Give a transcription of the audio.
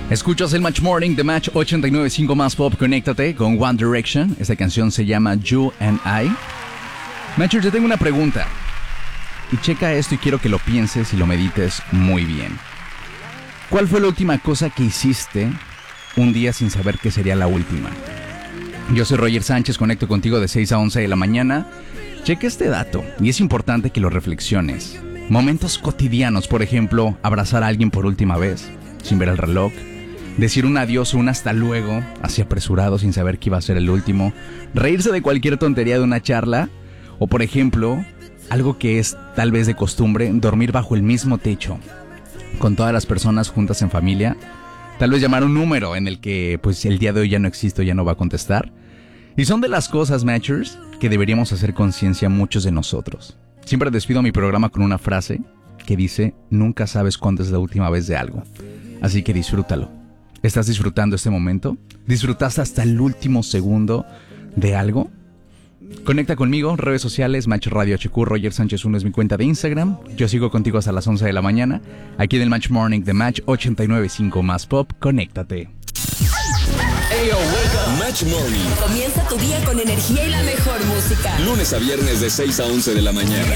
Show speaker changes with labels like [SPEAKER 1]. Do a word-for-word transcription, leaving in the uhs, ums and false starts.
[SPEAKER 1] Escuchas el Match Morning de Match ochenta y nueve punto cinco más Pop. Conéctate con One Direction. Esta canción se llama You and I. Matcher, te tengo una pregunta. Y checa esto y quiero que lo pienses y lo medites muy bien. ¿Cuál fue la última cosa que hiciste un día sin saber que sería la última? Yo soy Roger Sánchez, conecto contigo de seis a once de la mañana. Checa este dato y es importante que lo reflexiones. Momentos cotidianos, por ejemplo, abrazar a alguien por última vez, sin ver el reloj. Decir un adiós o un hasta luego, así apresurado sin saber que iba a ser el último. Reírse de cualquier tontería de una charla. O por ejemplo, algo que es tal vez de costumbre, dormir bajo el mismo techo, con todas las personas juntas en familia. Tal vez llamar un número en el que pues el día de hoy ya no existe o ya no va a contestar. Y son de las cosas, Matchers, que deberíamos hacer conciencia muchos de nosotros. Siempre despido mi programa con una frase que dice: nunca sabes cuándo es la última vez de algo. Así que disfrútalo. ¿Estás disfrutando este momento? ¿Disfrutaste hasta el último segundo de algo? Conecta conmigo, redes sociales, Match Radio H Q, Roger Sánchez uno es mi cuenta de Instagram. Yo sigo contigo hasta las once de la mañana, aquí en el Match Morning de Match ochenta y nueve punto cinco más Pop. Conéctate.
[SPEAKER 2] Hey, yo, wake up. Match Morning.
[SPEAKER 3] Comienza tu día con energía y la mejor música.
[SPEAKER 2] Lunes a viernes de seis a once de la mañana.